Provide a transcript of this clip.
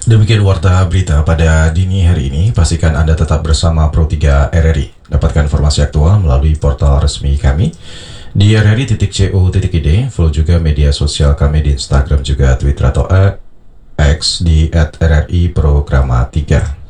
Demikian warta berita pada dini hari ini. Pastikan Anda tetap bersama Pro 3 RRI. Dapatkan informasi aktual melalui portal resmi kami di rri.co.id. Follow juga media sosial kami di Instagram juga Twitter atau X di @RRI Programa 3.